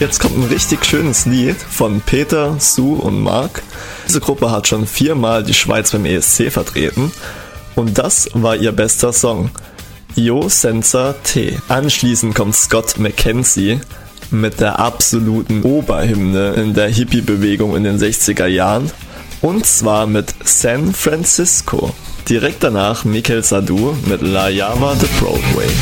Jetzt kommt ein richtig schönes Lied von Peter, Sue und Mark. Diese Gruppe hat schon 4-mal die Schweiz beim ESC vertreten und das war ihr bester Song, Io Senza Te. Anschließend kommt Scott McKenzie mit der absoluten Oberhymne in der Hippie-Bewegung in den 60er Jahren und zwar mit San Francisco. Direkt danach Mikel Sardou mit La Llama de Broadway.